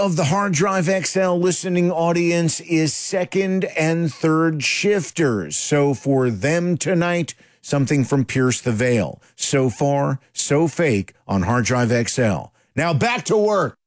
of the Hard Drive XL listening audience is second and third shifters. So for them tonight, something from Pierce the Veil. So far, so fake on Hard Drive XL. Now back to work.